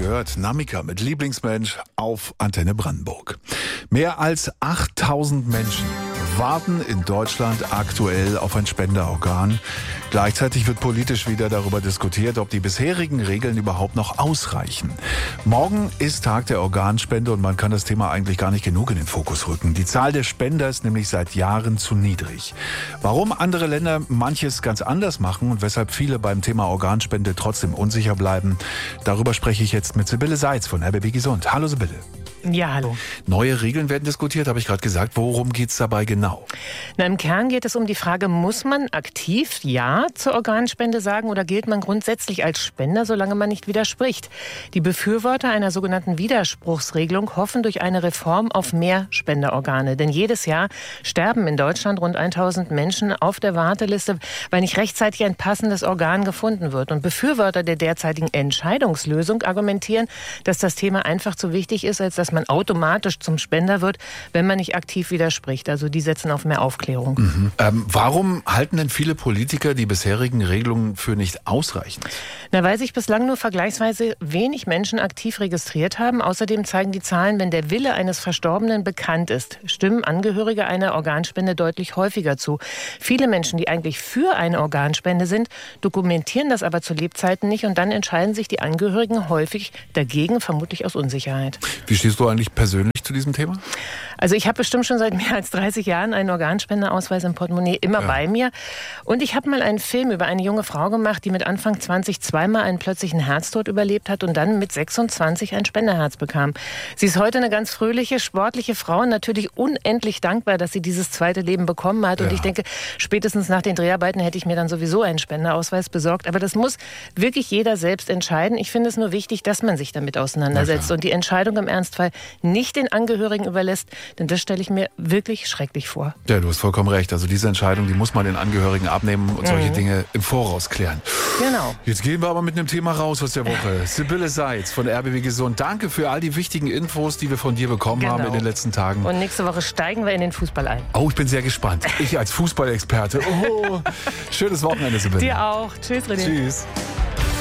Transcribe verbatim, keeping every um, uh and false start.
gehört. Namika mit Lieblingsmensch auf Antenne Brandenburg. Mehr als achttausend Menschen warten in Deutschland aktuell auf ein Spenderorgan. Gleichzeitig wird politisch wieder darüber diskutiert, ob die bisherigen Regeln überhaupt noch ausreichen. Morgen ist Tag der Organspende und man kann das Thema eigentlich gar nicht genug in den Fokus rücken. Die Zahl der Spender ist nämlich seit Jahren zu niedrig. Warum andere Länder manches ganz anders machen und weshalb viele beim Thema Organspende trotzdem unsicher bleiben, darüber spreche ich jetzt mit Sibylle Seitz von R B B Gesund. Hallo Sibylle. Ja, hallo. Neue Regeln werden diskutiert, habe ich gerade gesagt. Worum geht es dabei genau? Na, im Kern geht es um die Frage, muss man aktiv Ja zur Organspende sagen oder gilt man grundsätzlich als Spender, solange man nicht widerspricht? Die Befürworter einer sogenannten Widerspruchsregelung hoffen durch eine Reform auf mehr Spenderorgane. Denn jedes Jahr sterben in Deutschland rund tausend Menschen auf der Warteliste, weil nicht rechtzeitig ein passendes Organ gefunden wird. Und Befürworter der derzeitigen Entscheidungslösung argumentieren, dass das Thema einfach zu wichtig ist, als dass man automatisch zum Spender wird, wenn man nicht aktiv widerspricht. Also die setzen auf mehr Aufklärung. Mhm. Ähm, warum halten denn viele Politiker die bisherigen Regelungen für nicht ausreichend? Na, weil sich bislang nur vergleichsweise wenig Menschen aktiv registriert haben. Außerdem zeigen die Zahlen, wenn der Wille eines Verstorbenen bekannt ist, stimmen Angehörige einer Organspende deutlich häufiger zu. Viele Menschen, die eigentlich für eine Organspende sind, dokumentieren das aber zu Lebzeiten nicht und dann entscheiden sich die Angehörigen häufig dagegen, vermutlich aus Unsicherheit. Wie stehst du eigentlich persönlich zu diesem Thema? Also ich habe bestimmt schon seit mehr als dreißig Jahren einen Organspendeausweis im Portemonnaie immer ja. bei mir. Und ich habe mal einen Film über eine junge Frau gemacht, die mit Anfang zwanzig zweimal einen plötzlichen Herztod überlebt hat und dann mit sechsundzwanzig ein Spenderherz bekam. Sie ist heute eine ganz fröhliche, sportliche Frau und natürlich unendlich dankbar, dass sie dieses zweite Leben bekommen hat. Und ja. ich denke, spätestens nach den Dreharbeiten hätte ich mir dann sowieso einen Spendeausweis besorgt. Aber das muss wirklich jeder selbst entscheiden. Ich finde es nur wichtig, dass man sich damit auseinandersetzt und die Entscheidung im Ernstfall nicht den Angehörigen überlässt. Denn das stelle ich mir wirklich schrecklich vor. Ja, du hast vollkommen recht. Also diese Entscheidung, die muss man den Angehörigen abnehmen und solche mhm. Dinge im Voraus klären. Genau. Jetzt gehen wir aber mit einem Thema raus aus der Woche. Sibylle Seitz von R B B Gesund. Danke für all die wichtigen Infos, die wir von dir bekommen genau. haben in den letzten Tagen. Und nächste Woche steigen wir in den Fußball ein. Oh, ich bin sehr gespannt. Ich als Fußballexperte. Oh, schönes Wochenende, Sibylle. Dir auch. Tschüss, René. Tschüss.